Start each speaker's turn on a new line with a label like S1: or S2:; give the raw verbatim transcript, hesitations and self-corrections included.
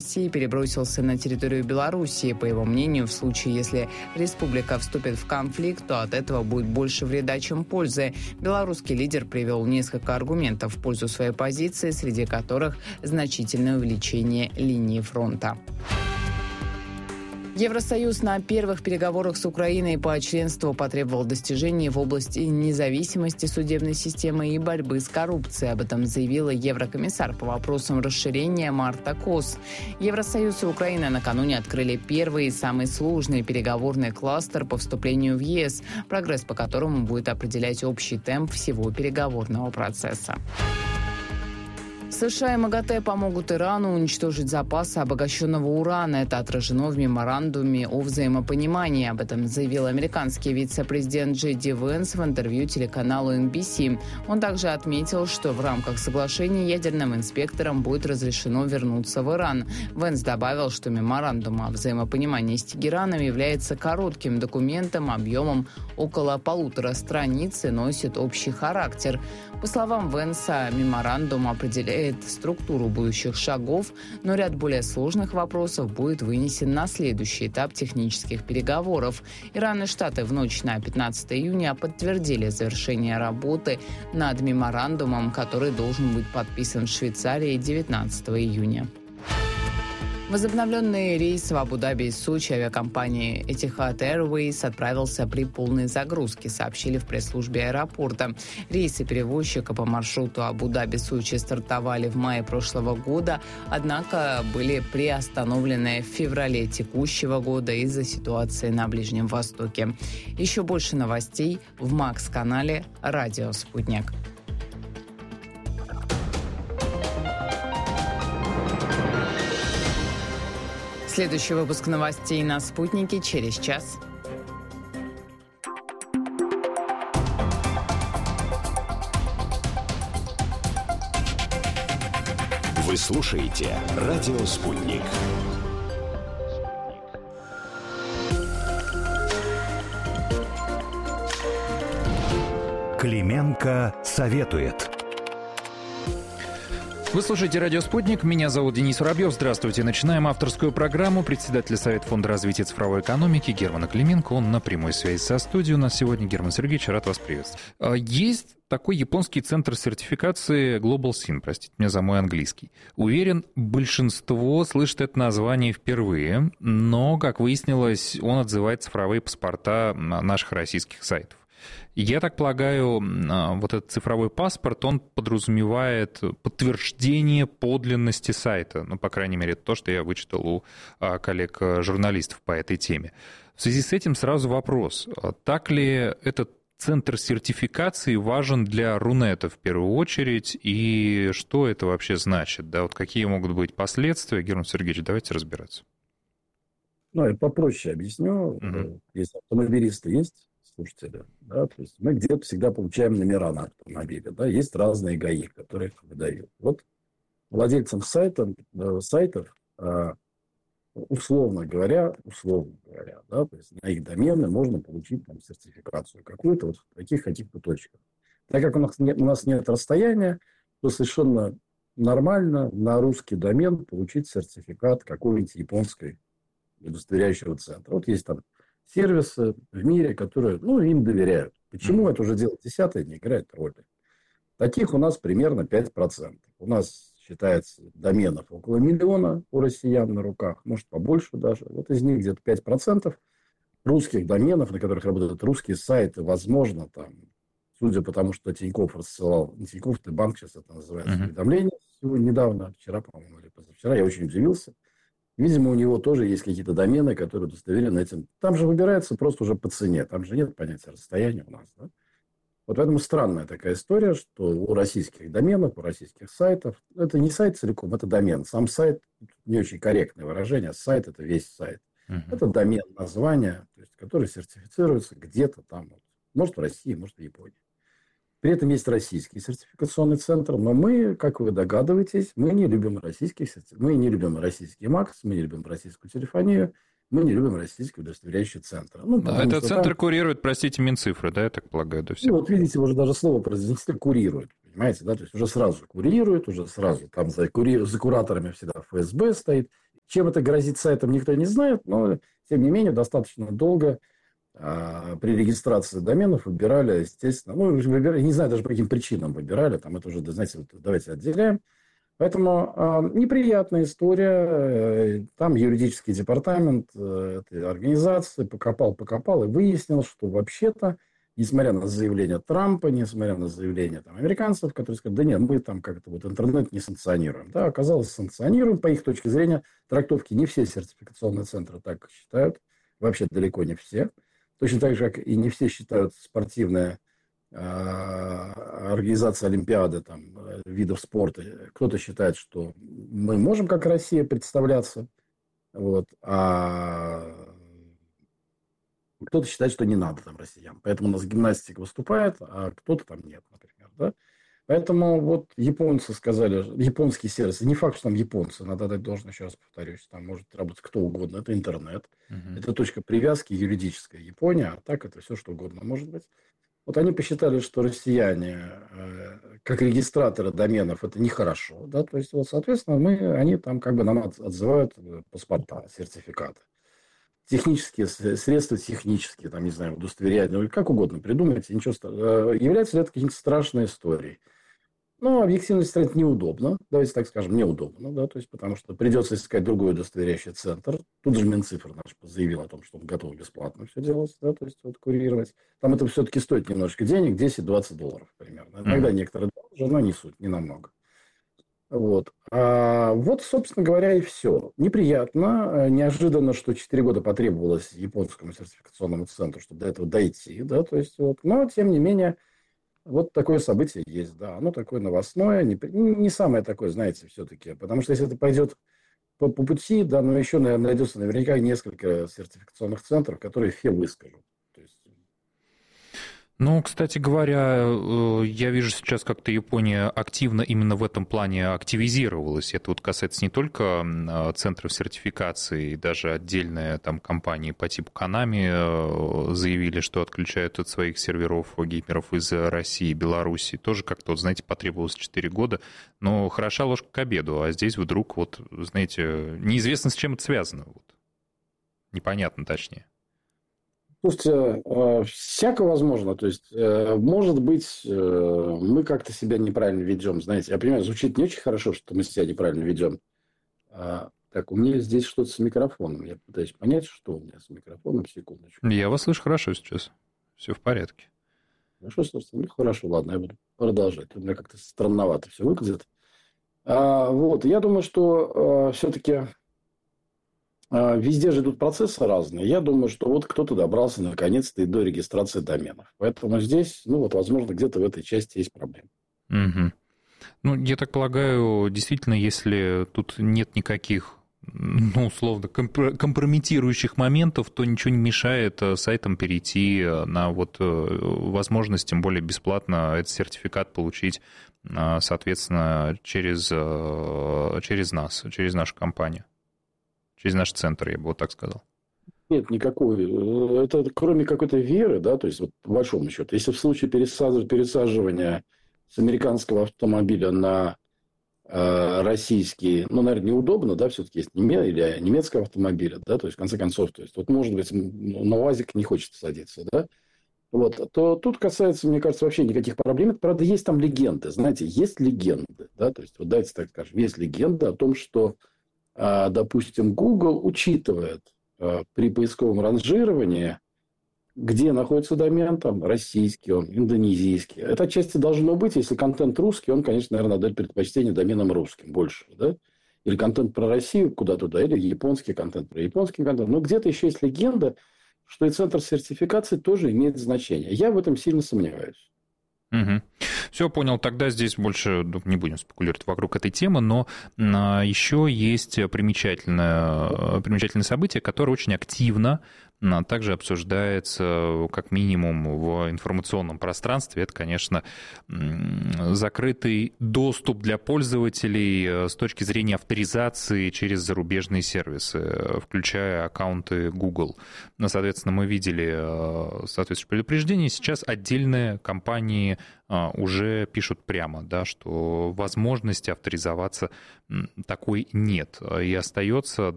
S1: России перебросился на территорию Белоруссии. По его мнению, в случае, если республика вступит в конфликт, то от этого будет больше вреда, чем пользы. Белорусский лидер привел несколько аргументов в пользу своей позиции, среди которых значительное увеличение линии фронта. Евросоюз на первых переговорах с Украиной по членству потребовал достижений в области независимости судебной системы и борьбы с коррупцией. Об этом заявила еврокомиссар по вопросам расширения Марта Кос. Евросоюз и Украина накануне открыли первый и самый сложный переговорный кластер по вступлению в ЕС, прогресс по которому будет определять общий темп всего переговорного процесса. США и МАГАТЭ помогут Ирану уничтожить запасы обогащенного урана. Это отражено в меморандуме о взаимопонимании. Об этом заявил американский вице-президент Джей Ди Венс в интервью телеканалу эн би си. Он также отметил, что в рамках соглашения ядерным инспекторам будет разрешено вернуться в Иран. Венс добавил, что меморандум о взаимопонимании с Тегераном является коротким документом объемом около полутора страниц и носит общий характер. По словам Венса, меморандум определяет структуру будущих шагов, но ряд более сложных вопросов будет вынесен на следующий этап технических переговоров. Иран и Штаты в ночь на пятнадцатое июня подтвердили завершение работы над меморандумом, который должен быть подписан в Швейцарии девятнадцатого июня. Возобновленный рейс в Абу-Даби из Сочи авиакомпании Etihad Airways отправился при полной загрузке, сообщили в пресс-службе аэропорта. Рейсы перевозчика по маршруту Абу-Даби-Сочи стартовали в мае прошлого года, однако были приостановлены в феврале текущего года из-за ситуации на Ближнем Востоке. Еще больше новостей в Макс-канале «Радио Спутник». Следующий выпуск новостей на «Спутнике» через час.
S2: Вы слушаете «Радио Спутник».
S3: Клименко советует.
S4: Вы слушаете «Радио Спутник». Меня зовут Денис Воробьев. Здравствуйте. Начинаем авторскую программу. Председатель Совета фонда развития цифровой экономики Германа Клименко. Он на прямой связи со студией у нас сегодня. Герман Сергеевич, рад вас приветствовать. Есть такой японский центр сертификации Global Sin, простите меня за мой английский. Уверен, большинство слышит это название впервые, но, как выяснилось, он отзывает цифровые паспорта наших российских сайтов. Я так полагаю, вот этот цифровой паспорт, он подразумевает подтверждение подлинности сайта. Ну, по крайней мере, это то, что я вычитал у коллег-журналистов по этой теме. В связи с этим сразу вопрос. Так ли этот центр сертификации важен для Рунета в первую очередь, и что это вообще значит? Да, вот какие могут быть последствия? Герман Сергеевич, давайте разбираться.
S5: Ну, я попроще объясню. Угу. Если автомобилисты есть, слушатели, да, то есть мы где-то всегда получаем номера на автомобиле, да, есть разные ГАИ, которые их выдают. Вот владельцам сайтов, сайтов условно говоря, условно говоря, да, то есть на их домены можно получить там сертификацию какую-то вот в таких каких-то точках. Так как у нас нет, у нас нет расстояния, то совершенно нормально на русский домен получить сертификат какой-нибудь японской удостоверяющего центра. Вот есть там сервисы в мире, которые, ну, им доверяют. Почему mm-hmm. это уже дело десятое, не играет роли. Таких у нас примерно пять процентов. У нас считается доменов около миллиона у россиян на руках, может, побольше даже. Вот из них где-то пять процентов русских доменов, на которых работают русские сайты, возможно, там, судя по тому, что Тинькофф рассылал, не Тинькофф, это банк сейчас это называется, mm-hmm. уведомление сегодня, недавно, вчера, по-моему, или позавчера, я очень удивился. Видимо, у него тоже есть какие-то домены, которые удостоверены этим. Там же выбирается просто уже по цене. Там же нет понятия расстояния у нас. Да? Вот поэтому странная такая история, что у российских доменов, у российских сайтов, это не сайт целиком, это домен. Сам сайт, не очень корректное выражение, сайт – это весь сайт. Uh-huh. Это домен, название, то есть, который сертифицируется где-то там. Вот. Может, в России, может, в Японии. При этом есть российский сертификационный центр, но мы, как вы догадываетесь, мы не любим российских сертификатов. Мы не любим российский МАКС, мы не любим российскую телефонию, мы не любим российские удостоверяющие центры. Ну,
S4: а этот центр там... курирует, простите, Минцифры, да, я так полагаю, до всего.
S5: Ну, вот видите, уже даже слово произнесли курирует, понимаете, да, то есть уже сразу курирует, уже сразу там за, кури... за кураторами всегда эф эс бэ стоит. Чем это грозит сайтам, никто не знает, но, тем не менее, достаточно долго а, при регистрации доменов выбирали, естественно, ну, выбирали, не знаю даже по каким причинам выбирали, там это уже, знаете, вот, давайте отделяем. Поэтому а, неприятная история. Там юридический департамент э, этой организации покопал, покопал и выяснил, что вообще-то, несмотря на заявления Трампа, несмотря на заявления там, американцев, которые сказали, да нет, мы там как-то вот интернет не санкционируем. Да, оказалось, санкционируем. По их точке зрения, трактовки не все сертификационные центры так считают. Вообще далеко не все. Точно так же, как и не все считают спортивная э, организация Олимпиады, там, видов спорта. Кто-то считает, что мы можем как Россия представляться. Вот, а кто-то считает, что не надо там россиян. Поэтому у нас гимнастика выступает, а кто-то там нет, например. Да? Поэтому вот японцы сказали, японские сервисы, не факт, что там японцы, надо дать должное, еще раз повторюсь, там может работать кто угодно, это интернет, uh-huh. это точка привязки юридическая Япония, а так это все что угодно может быть. Вот они посчитали, что россияне, как регистраторы доменов, это нехорошо, да, то есть, вот, соответственно, мы, они там как бы нам отзывают паспорта, сертификаты. Технические средства, технические, там, не знаю, удостоверять, как угодно придумайте, ничего страшного. Является ли это какой-нибудь страшной историей? Ну, объективно сказать, неудобно, давайте так скажем, неудобно, да, то есть, потому что придется искать другой удостоверяющий центр. Тут же Минцифр наш заявил о том, что он готов бесплатно все делать, да, то есть, вот, курировать. Там это все-таки стоит немножко денег, десять-двадцать долларов примерно. Иногда mm-hmm. некоторые дороже, но не суть, не намного. Вот. А вот, собственно говоря, и все. Неприятно, неожиданно, что четыре года потребовалось японскому сертификационному центру, чтобы до этого дойти, да, то есть, вот, но, тем не менее, вот такое событие есть, да, оно такое новостное, не, не самое такое, знаете, все-таки, потому что если это пойдет по, по пути, да, но еще, наверное, найдется наверняка несколько сертификационных центров, которые все выскажут. То есть...
S4: Ну, кстати говоря, я вижу сейчас, как-то Япония активно именно в этом плане активизировалась. Это вот касается не только центров сертификации, даже отдельные там компании по типу Konami заявили, что отключают от своих серверов геймеров из России, Беларуси. Тоже как-то, вот, знаете, потребовалось четыре года. Но хороша ложка к обеду, а здесь вдруг, вот, знаете, неизвестно, с чем это связано. Вот. Непонятно, точнее.
S5: Слушайте, всяко возможно. То есть, может быть, мы как-то себя неправильно ведем. Знаете, я понимаю, звучит не очень хорошо, что мы себя неправильно ведем. Так, у меня здесь что-то с микрофоном. Я пытаюсь понять, что у меня с микрофоном. Секундочку.
S4: Я вас слышу хорошо сейчас. Все в порядке.
S5: Хорошо, собственно. Ну, хорошо, ладно, я буду продолжать. У меня как-то странновато все выглядит. А, вот, я думаю, что все-таки... Везде же идут процессы разные. Я думаю, что вот кто-то добрался наконец-то и до регистрации доменов. Поэтому здесь, ну вот, возможно, где-то в этой части есть проблема.
S4: Угу. Ну, я так полагаю, действительно, если тут нет никаких, ну, условно, компрометирующих моментов, то ничего не мешает сайтам перейти на вот возможность, тем более бесплатно, этот сертификат получить, соответственно, через, через нас, через нашу компанию. Через наш центр, я бы вот так сказал.
S5: Нет, никакой. Это кроме какой-то веры, да, то есть, вот, по большому счету, если в случае пересаживания с американского автомобиля на э, российский, ну, наверное, неудобно, да, все-таки есть неме, или немецкого автомобиля, да, то есть, в конце концов, то есть, вот, может быть, на УАЗик не хочет садиться, да, вот, то тут касается, мне кажется, вообще никаких проблем. Правда, есть там легенды, знаете, есть легенды, да, то есть, вот давайте так скажем, есть легенды о том, что допустим, Google учитывает при поисковом ранжировании, где находится домен, там, российский он, индонезийский. Это отчасти должно быть, если контент русский, он, конечно, наверное, дает предпочтение доменам русским больше, да? Или контент про Россию куда туда, или японский контент про японский контент. Но где-то еще есть легенда, что и центр сертификации тоже имеет значение. Я в этом сильно сомневаюсь.
S4: Угу. Все, понял. Тогда здесь больше не будем спекулировать вокруг этой темы, но еще есть примечательное, примечательное событие, которое очень активно также обсуждается как минимум в информационном пространстве. Это, конечно, закрытый доступ для пользователей с точки зрения авторизации через зарубежные сервисы, включая аккаунты Google. Соответственно, мы видели соответствующее предупреждение. Сейчас отдельные компании уже пишут прямо, да, что возможности авторизоваться такой нет. И остается